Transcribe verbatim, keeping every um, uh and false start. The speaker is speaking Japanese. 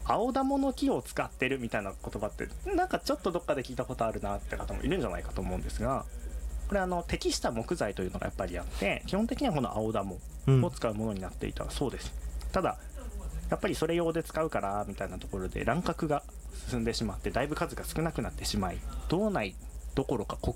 青ダモの木を使ってるみたいな言葉ってなんかちょっとどっかで聞いたことあるなって方もいるんじゃないかと思うんですが、これあの適した木材というのがやっぱりあって、基本的にはこの青ダモを使うものになっていたそうです、うん、ただやっぱりそれ用で使うからみたいなところで乱獲が進んでしまって、だいぶ数が少なくなってしまい、道内どころか国